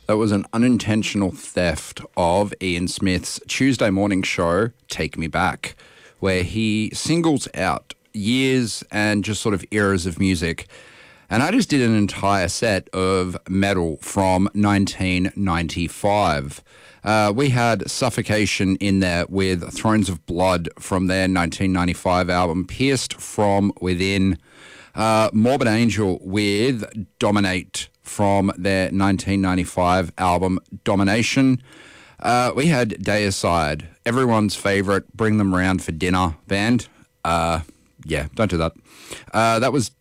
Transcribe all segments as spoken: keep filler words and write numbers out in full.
That was an unintentional theft of Ian Smith's Tuesday morning show, Take Me Back, where he singles out years and just sort of eras of music. And I just did an entire set of metal from nineteen ninety-five. Uh, we had Suffocation in there with Thrones of Blood from their nineteen ninety-five album, Pierced from Within. Uh, Morbid Angel with Dominate from their nineteen ninety-five album, Domination. Uh, we had Deicide, everyone's favourite Bring Them Round for Dinner band. Uh, yeah, don't do that. Uh, that was...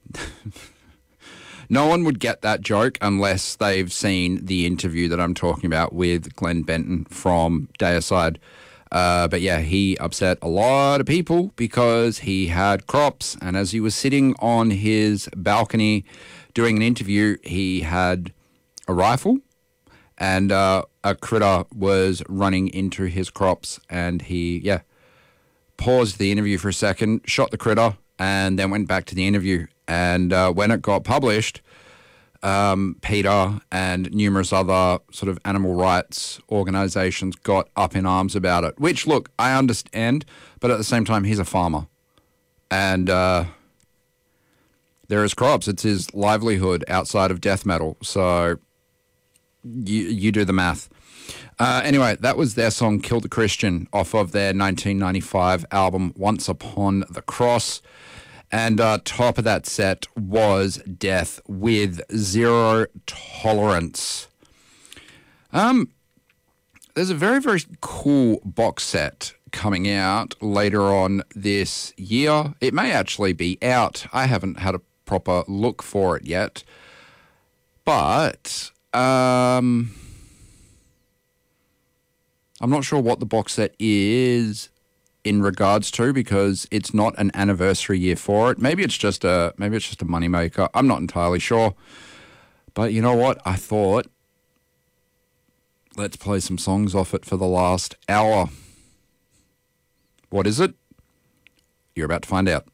No one would get that joke unless they've seen the interview that I'm talking about with Glenn Benton from Deicide. Uh, but yeah, he upset a lot of people because he had crops. And as he was sitting on his balcony doing an interview, he had a rifle and uh, a critter was running into his crops. And he, yeah, paused the interview for a second, shot the critter, and then went back to the interview. And uh, when it got published, um, Peter and numerous other sort of animal rights organisations got up in arms about it, which, look, I understand, but at the same time, he's a farmer. And uh, they're his crops. It's his livelihood outside of death metal. So you, you do the math. Uh, anyway, that was their song Kill the Christian off of their nineteen ninety-five album Once Upon the Cross. And uh, top of that set was Death with Zero Tolerance. Um, there's a very, very cool box set coming out later on this year. It may actually be out. I haven't had a proper look for it yet. But um, I'm not sure what the box set is in regards to, because it's not an anniversary year for it. Maybe it's just a maybe it's just a moneymaker. I'm not entirely sure. But you know what? I thought, let's play some songs off it for the last hour. What is it? You're about to find out.